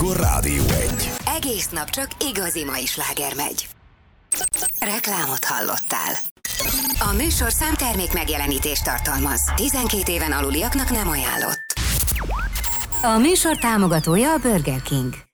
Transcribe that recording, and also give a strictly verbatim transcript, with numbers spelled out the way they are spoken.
Akkor Rádió egy. Egész nap csak igazi mai sláger megy. Reklámot hallottál. A műsorszám termék megjelenítést tartalmaz. tizenkét éven aluliaknak nem ajánlott. A műsor támogatója a Burger King.